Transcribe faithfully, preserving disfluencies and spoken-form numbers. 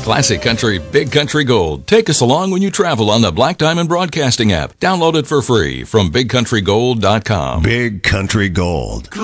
Classic Country, Big Country Gold. Take us along when you travel on the Black Diamond Broadcasting app. Download it for free from big country gold dot com. Big Country Gold.